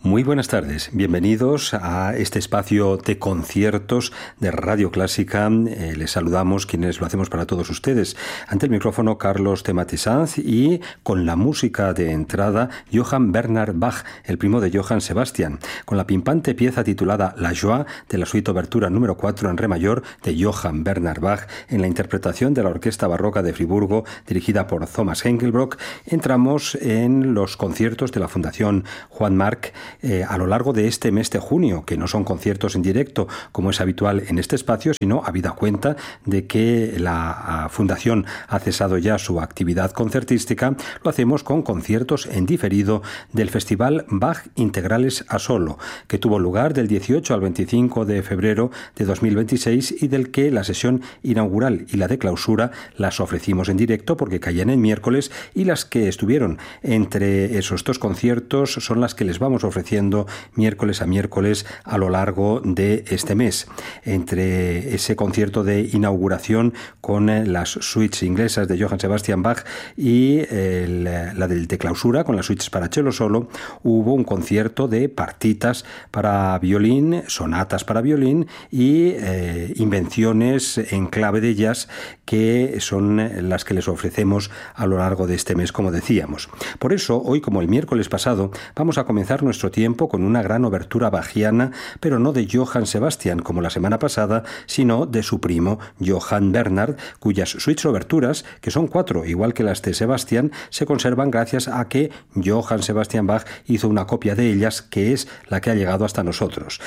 Muy buenas tardes, bienvenidos a este espacio de conciertos de Radio Clásica. Les saludamos quienes lo hacemos para todos ustedes. Ante el micrófono Carlos de Matesanz y con la música de entrada Johann Bernhard Bach, el primo de Johann Sebastian, con la pimpante pieza titulada La Joie de la suite obertura número 4 en re mayor de Johann Bernhard Bach en la interpretación de la Orquesta Barroca de Friburgo dirigida por Thomas Hengelbrock. Entramos en los conciertos de la Fundación Juan March a lo largo de este mes de junio, que no son conciertos en directo como es habitual en este espacio, sino habida cuenta de que la Fundación ha cesado ya su actividad concertística, lo hacemos con conciertos en diferido del Festival Bach Integrales a Solo, que tuvo lugar del 18 al 25 de febrero de 2026 y del que la sesión inaugural y la de clausura las ofrecimos en directo porque caían en miércoles, y las que estuvieron entre esos dos conciertos son las que les vamos ofreciendo miércoles a miércoles a lo largo de este mes. Entre ese concierto de inauguración con las suites inglesas de Johann Sebastian Bach y la de clausura con las suites para cello solo, hubo un concierto de partitas para violín, sonatas para violín y invenciones en clave de jazz, que son las que les ofrecemos a lo largo de este mes, como decíamos. Por eso, hoy, como el miércoles pasado, vamos a comenzar nuestro tiempo con una gran obertura bachiana, pero no de Johann Sebastian como la semana pasada, sino de su primo Johann Bernhard, cuyas suites oberturas, que son 4 igual que las de Sebastian, se conservan gracias a que Johann Sebastian Bach hizo una copia de ellas, que es la que ha llegado hasta nosotros.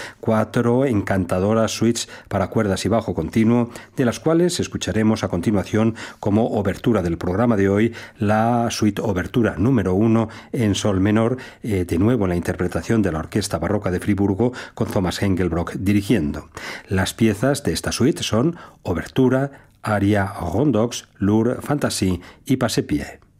4 encantadoras suites para cuerdas y bajo continuo, de las cuales escucharemos a continuación como obertura del programa de hoy la suite obertura número 1 en sol menor, de nuevo en la interpretación de la Orquesta Barroca de Friburgo con Thomas Hengelbrock dirigiendo. Las piezas de esta suite son obertura, aria, rondox, lourd, fantasy y passepied.